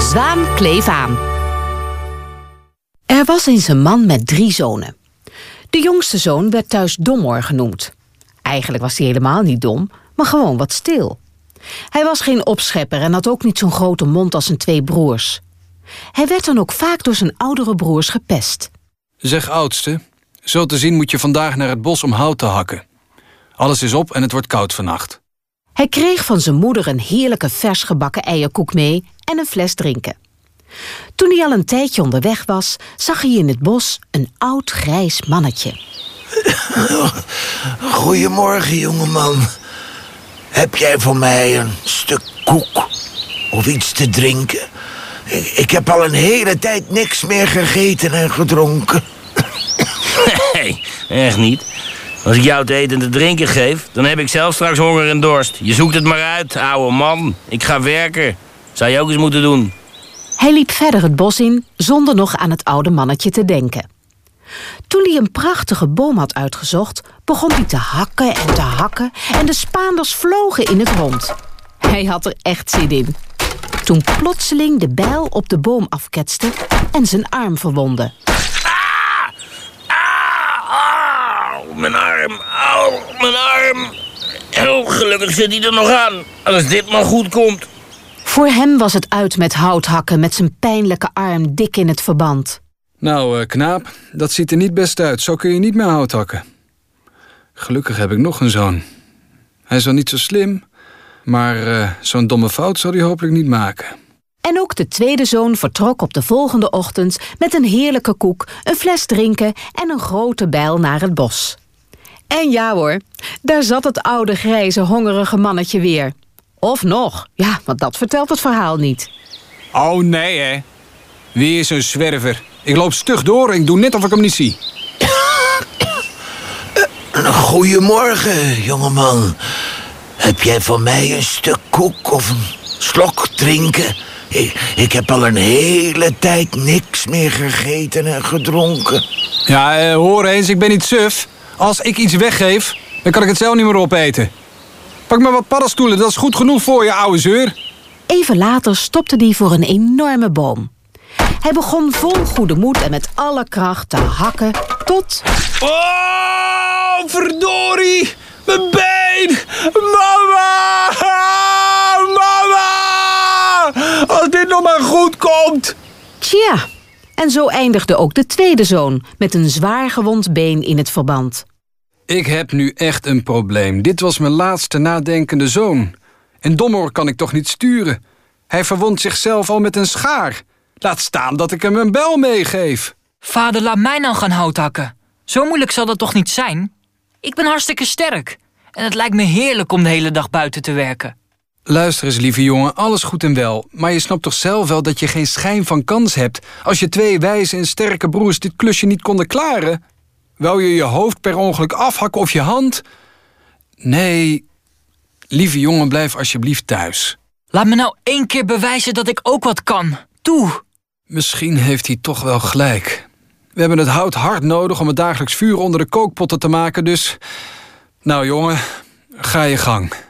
zwaan kleef aan. Er was eens een man met 3 zonen. De jongste zoon werd thuis Domoor genoemd. Eigenlijk was hij helemaal niet dom, maar gewoon wat stil. Hij was geen opschepper en had ook niet zo'n grote mond als zijn 2 broers. Hij werd dan ook vaak door zijn oudere broers gepest. Zeg oudste, zo te zien moet je vandaag naar het bos om hout te hakken. Alles is op en het wordt koud vannacht. Hij kreeg van zijn moeder een heerlijke vers gebakken eierkoek mee en een fles drinken. Toen hij al een tijdje onderweg was, zag hij in het bos een oud grijs mannetje. Goedemorgen, jongeman. Heb jij voor mij een stuk koek of iets te drinken? Ik heb al een hele tijd niks meer gegeten en gedronken. Nee, echt niet. Als ik jou te eten en te drinken geef, dan heb ik zelf straks honger en dorst. Je zoekt het maar uit, ouwe man. Ik ga werken. Zou je ook eens moeten doen. Hij liep verder het bos in, zonder nog aan het oude mannetje te denken. Toen hij een prachtige boom had uitgezocht, begon hij te hakken en te hakken en de spaanders vlogen in het rond. Hij had er echt zin in. Toen plotseling de bijl op de boom afketste en zijn arm verwondde. Mijn arm, auw, mijn arm. Oh, gelukkig zit hij er nog aan, als dit maar goed komt. Voor hem was het uit met houthakken met zijn pijnlijke arm dik in het verband. Nou, knaap, dat ziet er niet best uit. Zo kun je niet meer hout hakken. Gelukkig heb ik nog een zoon. Hij is wel niet zo slim, maar zo'n domme fout zal hij hopelijk niet maken. En ook de tweede zoon vertrok op de volgende ochtend met een heerlijke koek, een fles drinken en een grote bijl naar het bos. En ja hoor, daar zat het oude grijze hongerige mannetje weer. Of nog, ja, want dat vertelt het verhaal niet. Oh nee, hè. Weer zo'n zwerver. Ik loop stug door en ik doe net of ik hem niet zie. Goedemorgen, jongeman. Heb jij voor mij een stuk koek of een slok drinken? Ik heb al een hele tijd niks meer gegeten en gedronken. Ja, hoor eens, ik ben niet suf. Als ik iets weggeef, dan kan ik het zelf niet meer opeten. Pak maar wat paddenstoelen, dat is goed genoeg voor je, ouwe zeur. Even later stopte hij voor een enorme boom. Hij begon vol goede moed en met alle kracht te hakken tot... Oh, verdorie! Mijn been! Mama! Mama! Als dit nog maar goed komt! Tja, en zo eindigde ook de tweede zoon met een zwaar gewond been in het verband. Ik heb nu echt een probleem. Dit was mijn laatste nadenkende zoon. En Domoor kan ik toch niet sturen? Hij verwondt zichzelf al met een schaar. Laat staan dat ik hem een bijl meegeef. Vader, laat mij nou gaan hout hakken. Zo moeilijk zal dat toch niet zijn? Ik ben hartstikke sterk. En het lijkt me heerlijk om de hele dag buiten te werken. Luister eens, lieve jongen, alles goed en wel. Maar je snapt toch zelf wel dat je geen schijn van kans hebt... als je 2 wijze en sterke broers dit klusje niet konden klaren? Wou je je hoofd per ongeluk afhakken of je hand? Nee, lieve jongen, blijf alsjeblieft thuis. Laat me nou 1 keer bewijzen dat ik ook wat kan. Toe! Misschien heeft hij toch wel gelijk. We hebben het hout hard nodig om het dagelijks vuur onder de kookpotten te maken, dus... Nou jongen, ga je gang.